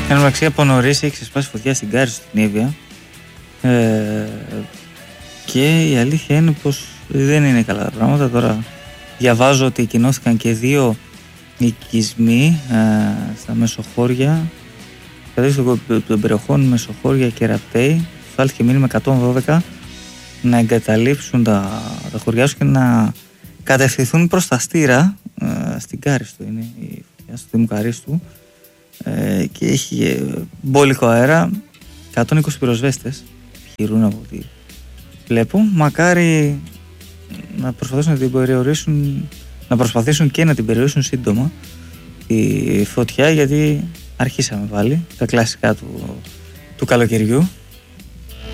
Εν μεταξύ από νωρίς έχει ξεσπάσει φωτιά στην Κάρη στην Ήβια και η αλήθεια είναι πως δεν είναι καλά τα πράγματα. Τώρα διαβάζω ότι κοινώθηκαν και 2 οικισμοί στα Μεσοχώρια, δηλαδή των περιοχών Μεσοχώρια και Ραπτέη. Φάλθηκε μήνυμα 112 να εγκαταλείψουν τα χωριά τους και να κατευθυνθούν προς τα Στήρα. Στην Κάριστο είναι η φωτιά, στο Δήμο Καρίστου, και έχει μπόλικο αέρα. 120 πυροσβέστες επιχειρούν από ό,τι βλέπω. Μακάρι να προσπαθήσουν να την περιορίσουν, να προσπαθήσουν και να την περιορίσουν σύντομα τη φωτιά, γιατί αρχίσαμε πάλι τα κλασικά του καλοκαιριού.